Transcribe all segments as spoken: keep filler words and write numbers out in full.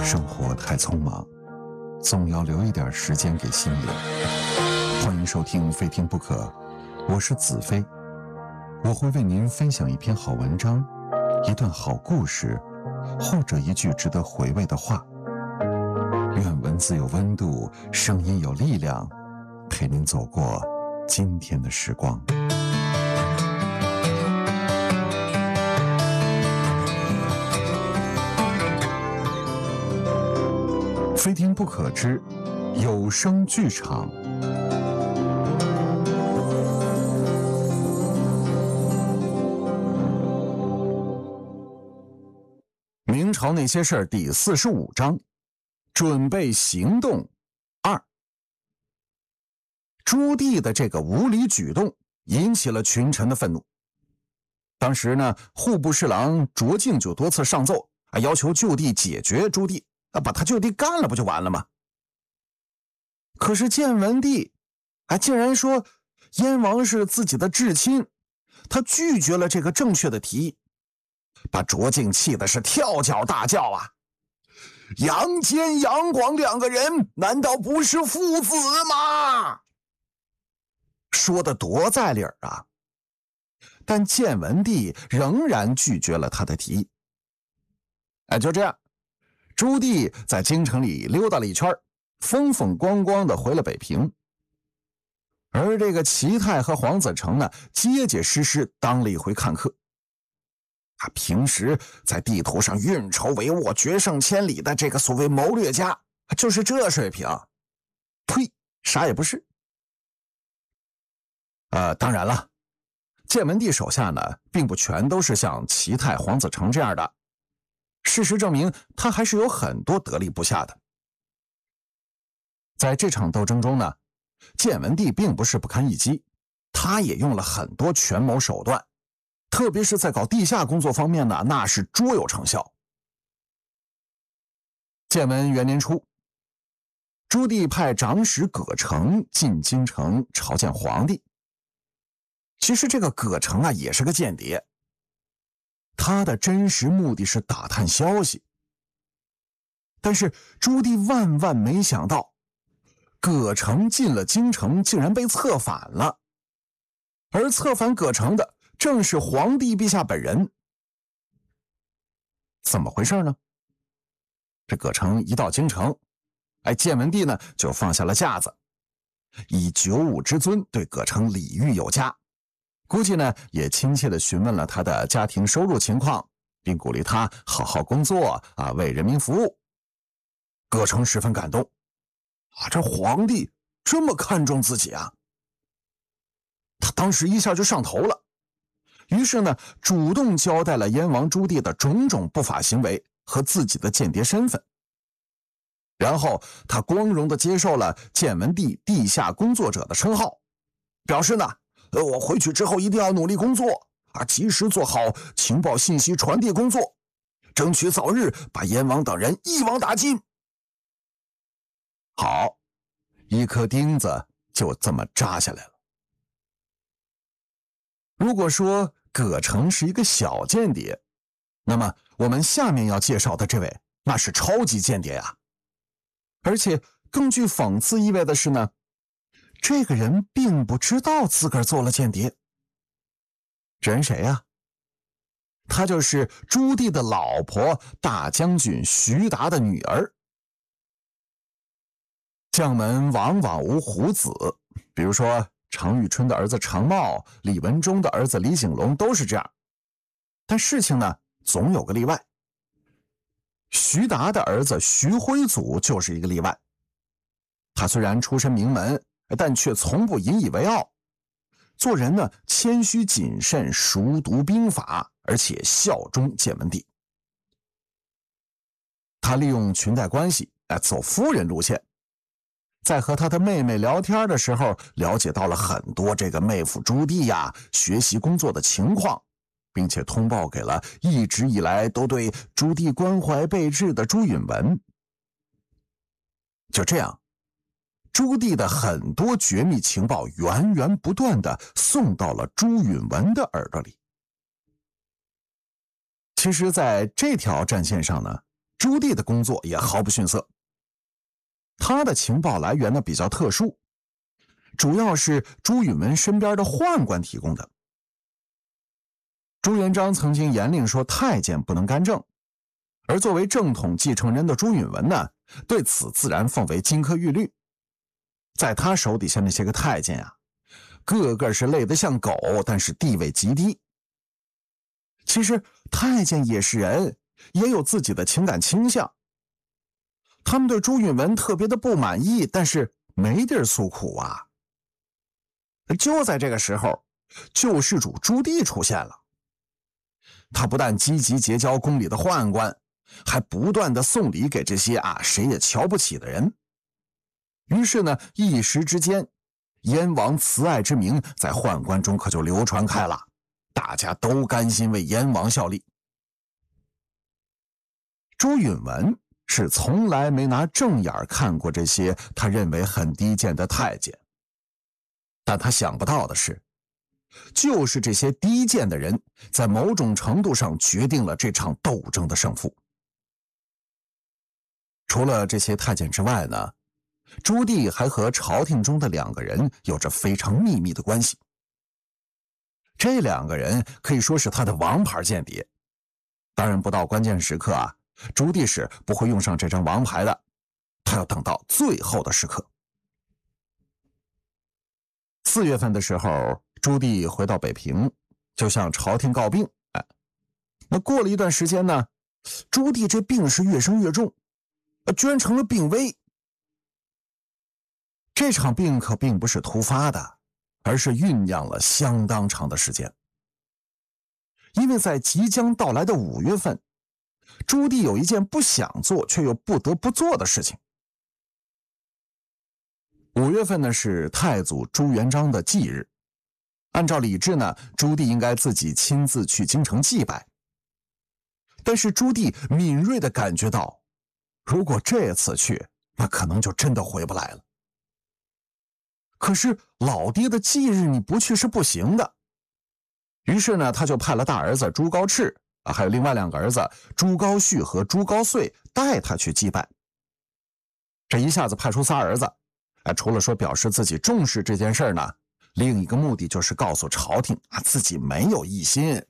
生活太匆忙，总要留一点时间给心灵。欢迎收听非听不可，我是子飞，我会为您分享一篇好文章，一段好故事，或者一句值得回味的话。愿文字有温度，声音有力量，陪您走过今天的时光。非听不可之有声剧场。明朝那些事儿第四十五章，准备行动二。朱棣的这个无理举动引起了群臣的愤怒。当时呢，户部侍郎卓敬就多次上奏啊，要求就地解决朱棣，啊，把他就地干了不就完了吗？可是建文帝啊，竟然说燕王是自己的至亲，他拒绝了这个正确的提议，把卓敬气的是跳脚大叫啊！杨坚、杨广两个人难道不是父子吗？说的多在理儿啊！但建文帝仍然拒绝了他的提议。哎，就这样，朱棣在京城里溜达了一圈，风风光光的回了北平。而这个齐泰和黄子成呢，结结实实当了一回看客。他平时在地图上运筹帷幄、决胜千里的这个所谓谋略家，就是这水平。呸，啥也不是。呃，当然了，建文帝手下呢，并不全都是像齐泰、黄子成这样的。事实证明，他还是有很多得力部下的。在这场斗争中呢，建文帝并不是不堪一击，他也用了很多权谋手段。特别是在搞地下工作方面呢，那是卓有成效。建文元年初，朱棣派长史葛城进京城朝见皇帝。其实这个葛城啊，也是个间谍，他的真实目的是打探消息。但是朱棣万万没想到，葛城进了京城竟然被策反了，而策反葛城的正是皇帝陛下本人。怎么回事呢？这葛城一到京城，哎，建文帝呢就放下了架子，以九五之尊对葛城礼遇有加，估计呢也亲切地询问了他的家庭收入情况，并鼓励他好好工作啊，为人民服务。葛城十分感动啊，这皇帝这么看重自己啊，他当时一下就上头了。于是呢，主动交代了燕王朱棣的种种不法行为和自己的间谍身份。然后他光荣地接受了建文帝地下工作者的称号，表示呢，呃，我回去之后一定要努力工作啊，及时做好情报信息传递工作，争取早日把燕王等人一网打尽。好，一颗钉子就这么扎下来了。如果说葛城是一个小间谍，那么我们下面要介绍的这位那是超级间谍啊！而且更具讽刺意味的是呢，这个人并不知道自个儿做了间谍。这人谁呀？他就是朱棣的老婆大将军徐达的女儿。将门往往无虎子，比如说常遇春的儿子常茂，李文忠的儿子李景龙都是这样。但事情呢，总有个例外。徐达的儿子徐辉祖就是一个例外。他虽然出身名门，但却从不引以为傲。做人呢，谦虚谨慎，熟读兵法，而且效忠建文帝。他利用裙带关系，走夫人路线。在和他的妹妹聊天的时候，了解到了很多这个妹夫朱棣呀学习工作的情况，并且通报给了一直以来都对朱棣关怀备至的朱允文。就这样，朱棣的很多绝密情报源源不断地送到了朱允文的耳朵里。其实在这条战线上呢， 朱棣的工作也毫不逊色。他的情报来源呢比较特殊，主要是朱允炆身边的宦官提供的。朱元璋曾经严令说太监不能干政，而作为正统继承人的朱允炆呢，对此自然奉为金科玉律。在他手底下那些个太监啊，个个是累得像狗，但是地位极低。其实太监也是人，也有自己的情感倾向。他们对朱允炆特别的不满意，但是没地儿诉苦啊。就在这个时候，救世主朱棣出现了。他不但积极结交宫里的宦官，还不断的送礼给这些啊谁也瞧不起的人。于是呢，一时之间，燕王慈爱之名在宦官中可就流传开了，大家都甘心为燕王效力。朱允炆是从来没拿正眼看过这些他认为很低贱的太监，但他想不到的是，就是这些低贱的人在某种程度上决定了这场斗争的胜负。除了这些太监之外呢，朱棣还和朝廷中的两个人有着非常秘密的关系。这两个人可以说是他的王牌间谍。当然不到关键时刻啊，朱棣是不会用上这张王牌的，他要等到最后的时刻。四月份的时候，朱棣回到北平，就向朝廷告病。哎，那过了一段时间呢，朱棣这病是越升越重，居然成了病危。这场病可并不是突发的，而是酝酿了相当长的时间。因为在即将到来的五月份，朱棣有一件不想做却又不得不做的事情。五月份呢是太祖朱元璋的忌日，按照礼制呢，朱棣应该自己亲自去京城祭拜。但是朱棣敏锐地感觉到，如果这次去，那可能就真的回不来了。可是老爹的忌日你不去是不行的。于是呢，他就派了大儿子朱高炽啊，还有另外两个儿子朱高煦和朱高燧带他去祭拜。这一下子派出仨儿子，啊，除了说表示自己重视这件事呢，另一个目的就是告诉朝廷啊自己没有异心。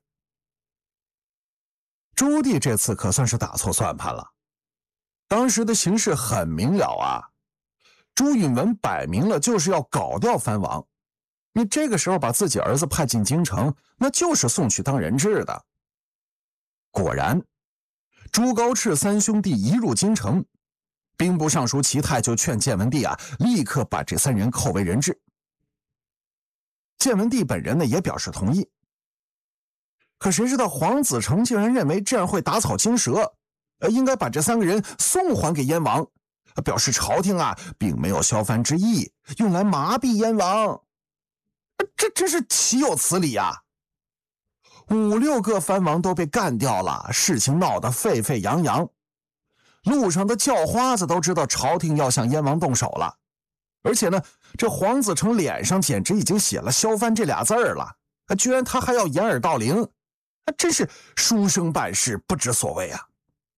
朱棣这次可算是打错算盘了。当时的形势很明了啊，朱允炆摆明了就是要搞掉藩王，你这个时候把自己儿子派进京城，那就是送去当人质的。果然，朱高炽三兄弟一入京城，兵部尚书齐泰就劝建文帝啊，立刻把这三人扣为人质。建文帝本人呢也表示同意。可谁知道黄子成竟然认为这样会打草惊蛇，呃，应该把这三个人送还给燕王，表示朝廷啊并没有削藩之意，用来麻痹燕王。这真是岂有此理啊！五六个藩王都被干掉了，事情闹得沸沸扬扬，路上的叫花子都知道朝廷要向燕王动手了。而且呢，这黄子成脸上简直已经写了削藩这俩字儿了，居然他还要掩耳盗铃，真是书生办事不知所谓啊！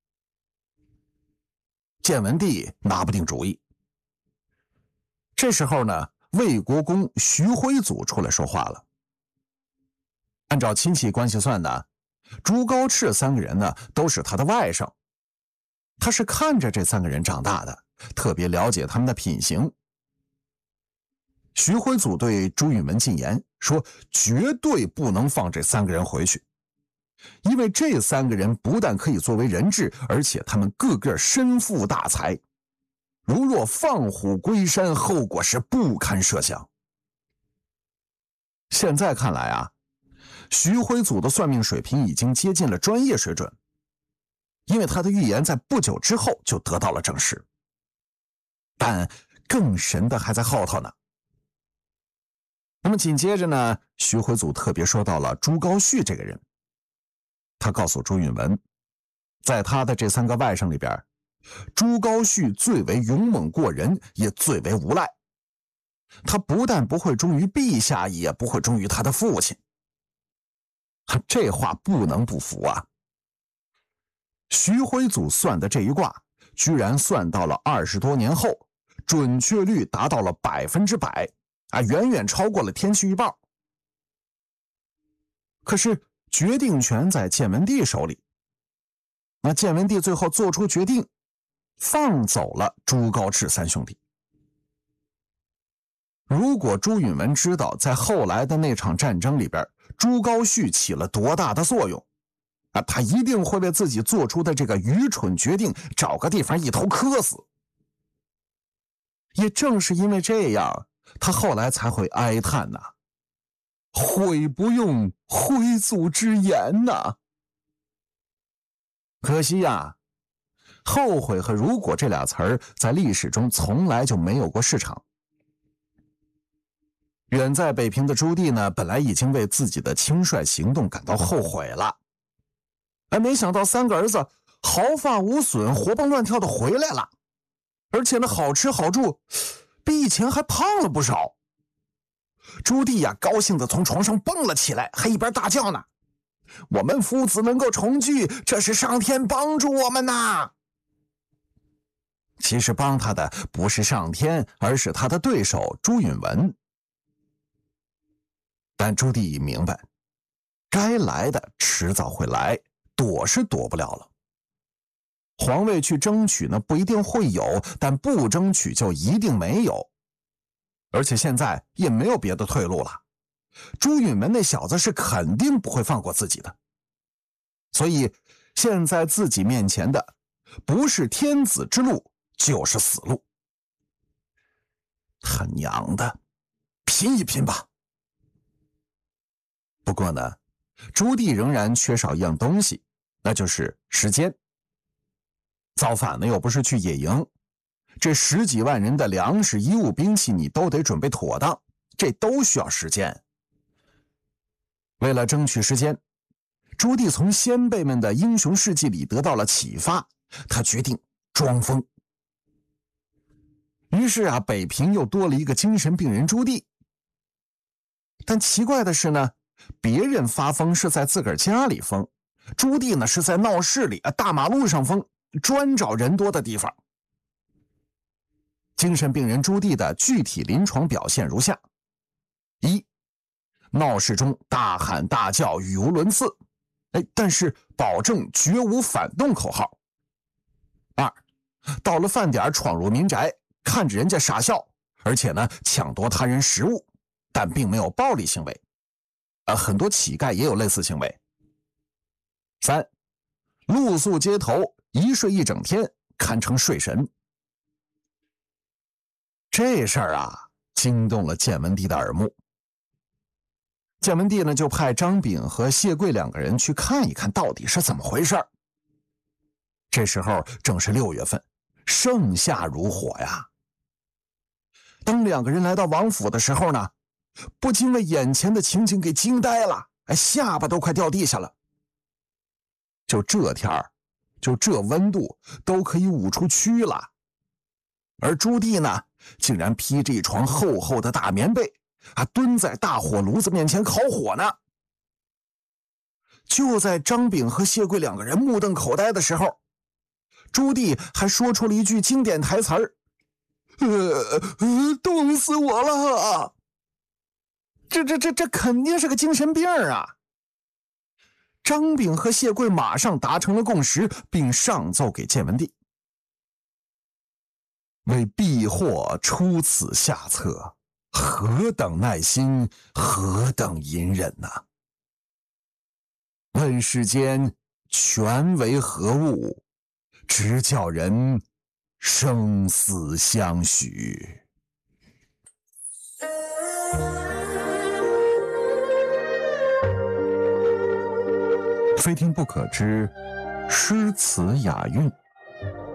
建文帝拿不定主意。这时候呢，魏国公徐辉祖出来说话了。按照亲戚关系算呢，朱高炽三个人呢都是他的外甥，他是看着这三个人长大的，特别了解他们的品行。徐辉祖对朱允炆进言说，绝对不能放这三个人回去，因为这三个人不但可以作为人质，而且他们个个身负大财，如若放虎归山，后果是不堪设想。现在看来啊，徐辉祖的算命水平已经接近了专业水准，因为他的预言在不久之后就得到了证实。但更神的还在后头呢。那么紧接着呢，徐辉祖特别说到了朱高煦这个人。他告诉朱允炆，在他的这三个外甥里边，朱高煦最为勇猛过人，也最为无赖。他不但不会忠于陛下，也不会忠于他的父亲。这话不能不服啊！ 徐辉祖算的这一卦，居然算到了二十多年后，准确率达到了百分之百，啊，远远超过了天气预报。可是决定权在建文帝手里，那建文帝最后做出决定，放走了朱高炽三兄弟。如果朱允文知道在后来的那场战争里边，朱高煦起了多大的作用，啊，他一定会为自己做出的这个愚蠢决定找个地方一头磕死。也正是因为这样，他后来才会哀叹呐、啊，悔不用辉祖之言呐、啊。可惜呀、啊，后悔和如果这俩词儿在历史中从来就没有过市场。远在北平的朱棣呢，本来已经为自己的轻率行动感到后悔了，而没想到三个儿子毫发无损，活蹦乱跳的回来了，而且呢，好吃好住，比以前还胖了不少。朱棣呀，高兴的从床上蹦了起来，还一边大叫呢：“我们父子能够重聚，这是上天帮助我们呐！”其实帮他的不是上天，而是他的对手朱允文。但朱棣明白，该来的迟早会来，躲是躲不了了。皇位去争取呢，不一定会有，但不争取就一定没有。而且现在也没有别的退路了，朱允文那小子是肯定不会放过自己的。所以现在自己面前的不是天子之路，就是死路。他娘的，拼一拼吧！不过呢，朱棣仍然缺少一样东西，那就是时间。造反呢又不是去野营，这十几万人的粮食、衣物、兵器你都得准备妥当，这都需要时间。为了争取时间，朱棣从先辈们的英雄事迹里得到了启发，他决定装疯。于是啊，北平又多了一个精神病人朱棣。但奇怪的是呢，别人发疯是在自个儿家里疯，朱棣呢是在闹市里、大马路上疯，专找人多的地方。精神病人朱棣的具体临床表现如下：一、闹市中大喊大叫，语无伦次，哎，但是保证绝无反动口号。二、到了饭点闯入民宅，看着人家傻笑，而且呢抢夺他人食物，但并没有暴力行为。呃，很多乞丐也有类似行为。三、露宿街头，一睡一整天，堪称睡神。这事儿啊，惊动了建文帝的耳目。建文帝呢，就派张炳和谢贵两个人去看一看到底是怎么回事。这时候正是六月份，盛夏如火呀。当两个人来到王府的时候呢，不禁为眼前的情景给惊呆了，哎，下巴都快掉地下了。就这天儿，就这温度都可以捂出蛆了，而朱棣呢，竟然披着一床厚厚的大棉被，啊，蹲在大火炉子面前烤火呢。就在张炳和谢贵两个人目瞪口呆的时候，朱棣还说出了一句经典台词儿：“呃，冻死我了！”这这这这肯定是个精神病啊！张炳和谢贵马上达成了共识，并上奏给建文帝。为避祸出此下策，何等耐心，何等隐忍呐、啊！问世间权为何物，直叫人生死相许。非听不可知，诗词雅韵。